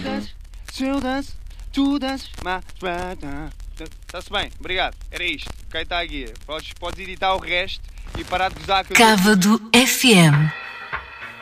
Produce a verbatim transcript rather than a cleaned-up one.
danças, se eu danço, tu danças, mas... Está-se bem, obrigado. Era isto. Ok, está a guia. Podes, podes editar o resto e parar de gozar que eu... Cávado F M.